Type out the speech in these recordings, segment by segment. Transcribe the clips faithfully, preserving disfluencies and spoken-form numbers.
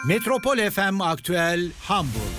Metropol F M Aktüel Hamburg.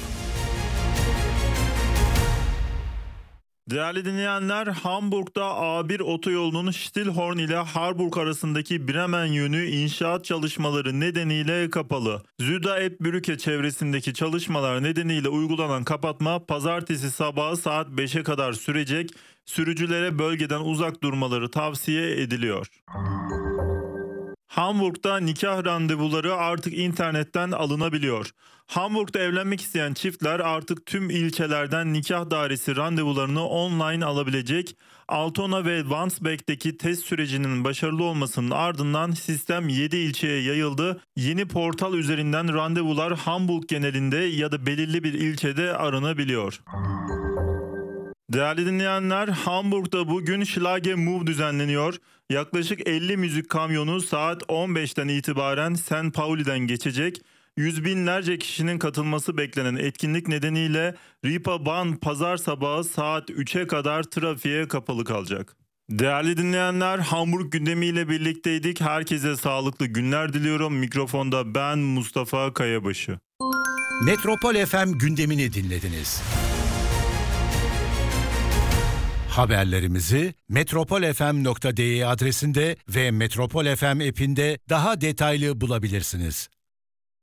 Değerli dinleyenler, Hamburg'da A bir otoyolunun Stillhorn ile Harburg arasındaki Bremen yönü inşaat çalışmaları nedeniyle kapalı. Süda-Eppbrücke çevresindeki çalışmalar nedeniyle uygulanan kapatma pazartesi sabahı saat beşe kadar sürecek. Sürücülere bölgeden uzak durmaları tavsiye ediliyor. Hamburg'da nikah randevuları artık internetten alınabiliyor. Hamburg'da evlenmek isteyen çiftler artık tüm ilçelerden nikah dairesi randevularını online alabilecek. Altona ve Wandsbek'teki test sürecinin başarılı olmasının ardından sistem yedi ilçeye yayıldı. Yeni portal üzerinden randevular Hamburg genelinde ya da belirli bir ilçede aranabiliyor. Değerli dinleyenler, Hamburg'da bugün Schlage Move düzenleniyor. Yaklaşık elli müzik kamyonu saat on beşten itibaren Saint Pauli'den geçecek. Yüz binlerce kişinin katılması beklenen etkinlik nedeniyle Reeperbahn pazar sabahı saat üçe kadar trafiğe kapalı kalacak. Değerli dinleyenler, Hamburg gündemiyle birlikteydik. Herkese sağlıklı günler diliyorum. Mikrofonda ben Mustafa Kayabaşı. Metropol F M gündemini dinlediniz. Haberlerimizi metropol f m nokta d e adresinde ve Metropol F M app'inde daha detaylı bulabilirsiniz.